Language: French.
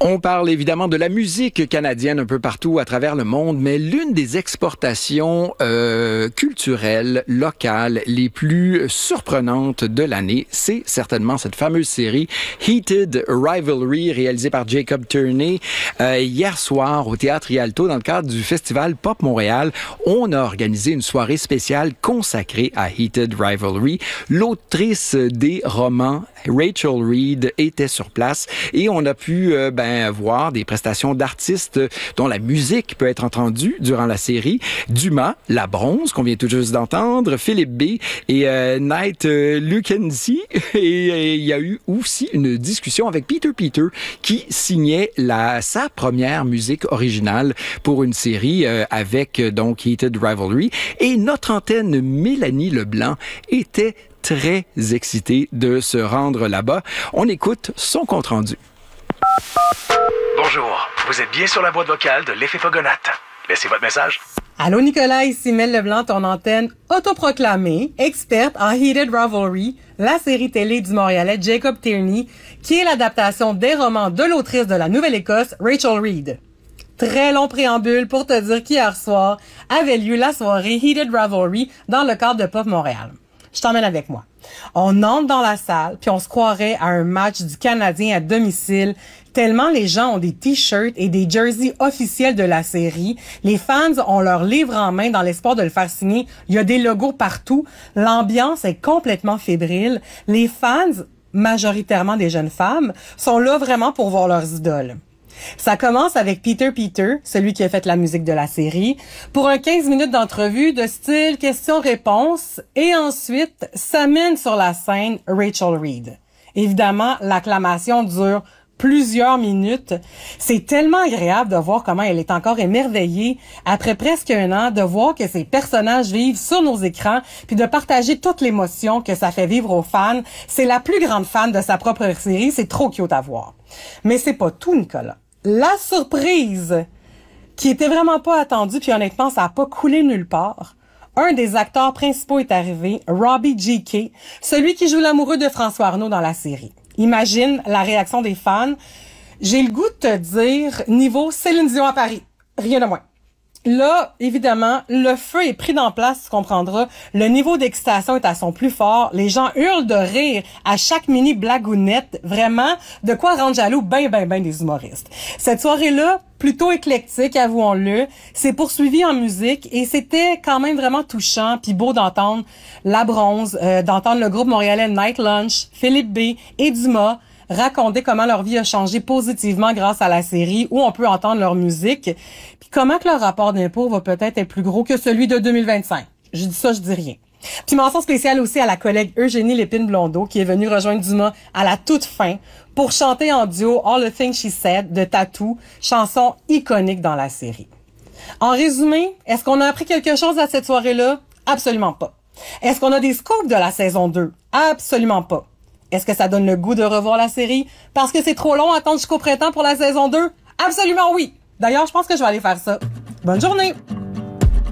On parle évidemment de la musique canadienne un peu partout à travers le monde, mais l'une des exportations culturelles locales les plus surprenantes de l'année, c'est certainement cette fameuse série Heated Rivalry, réalisée par Jacob Turney. Hier soir, au Théâtre Rialto, dans le cadre du Festival Pop Montréal, on a organisé une soirée spéciale consacrée à Heated Rivalry. L'autrice des romans, Rachel Reed, était sur place et on a pu voir des prestations d'artistes dont la musique peut être entendue durant la série. Dumas, La Bronze, qu'on vient tout juste d'entendre, Philippe B. et Night Lukensi. Et il y a eu aussi une discussion avec Peter qui signait sa première musique originale pour une série avec donc Heated Rivalry. Et notre antenne Mélanie Leblanc était très excitée de se rendre là-bas. On écoute son compte-rendu. Bonjour, vous êtes bien sur la boîte vocale de l'effet Pogonate. Laissez votre message. Allô Nicolas, ici Mel Leblanc, ton antenne autoproclamée, experte en Heated Rivalry, la série télé du Montréalais Jacob Turney, qui est l'adaptation des romans de l'autrice de la Nouvelle-Écosse, Rachel Reed. Très long préambule pour te dire qu'hier soir avait lieu la soirée Heated Rivalry dans le cadre de Pop Montréal. Je t'emmène avec moi. On entre dans la salle, puis on se croirait à un match du Canadien à domicile, tellement les gens ont des t-shirts et des jerseys officiels de la série. Les fans ont leur livre en main dans l'espoir de le faire signer. Il y a des logos partout. L'ambiance est complètement fébrile. Les fans, majoritairement des jeunes femmes, sont là vraiment pour voir leurs idoles. Ça commence avec Peter, celui qui a fait la musique de la série, pour un 15 minutes d'entrevue de style questions-réponses, et ensuite s'amène sur la scène Rachel Reed. Évidemment, l'acclamation dure plusieurs minutes. C'est tellement agréable de voir comment elle est encore émerveillée après presque un an, de voir que ces personnages vivent sur nos écrans, puis de partager toute l'émotion que ça fait vivre aux fans. C'est la plus grande fan de sa propre série, c'est trop cute à voir. Mais c'est pas tout, Nicolas. La surprise, qui était vraiment pas attendue, puis honnêtement, ça a pas coulé nulle part. Un des acteurs principaux est arrivé, Robbie G.K., celui qui joue l'amoureux de François Arnault dans la série. Imagine la réaction des fans. J'ai le goût de te dire, niveau Céline Dion à Paris, rien de moins. Là, évidemment, le feu est pris en place, tu comprendras. Le niveau d'excitation est à son plus fort. Les gens hurlent de rire à chaque mini blagounette. Vraiment, de quoi rendre jaloux ben des humoristes. Cette soirée-là, plutôt éclectique, avouons-le, s'est poursuivie en musique et c'était quand même vraiment touchant puis beau d'entendre La Bronze, d'entendre le groupe montréalais Night Lunch, Philippe B. et Dumas raconter comment leur vie a changé positivement grâce à la série, où on peut entendre leur musique, puis comment que leur rapport d'impôt va peut-être être plus gros que celui de 2025. Je dis ça, je dis rien. Puis mention spéciale aussi à la collègue Eugénie Lépine-Blondeau, qui est venue rejoindre Dumas à la toute fin pour chanter en duo All the Things She Said de Tattoo, chanson iconique dans la série. En résumé, est-ce qu'on a appris quelque chose à cette soirée-là? Absolument pas. Est-ce qu'on a des scoops de la saison 2? Absolument pas. Est-ce que ça donne le goût de revoir la série parce que c'est trop long à attendre jusqu'au printemps pour la saison 2? Absolument oui! D'ailleurs, je pense que je vais aller faire ça. Bonne journée!